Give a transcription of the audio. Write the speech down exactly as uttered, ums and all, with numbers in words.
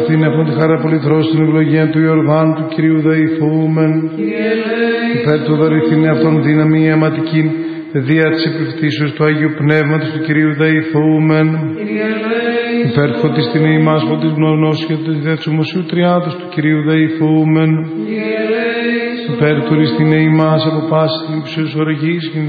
Στην αυτόν τη χαρά πολυθρός, στην ευλογία του Ιορδάνου του Κυρίου δεηθούμεν. Υπέρ του δωρηθήνε αυτόν δύναμη αιματική, δια της επιφυτίσεως του Αγίου Πνεύματος του Κυρίου δεηθούμεν. Υπέρ του φωτιστήνε ημάς φωτισμός και του δια της ομοσίου τριάδος του Κυρίου δεηθούμεν. Υπέρ του ριστήνε ημάς από πάσης λήψεως οργής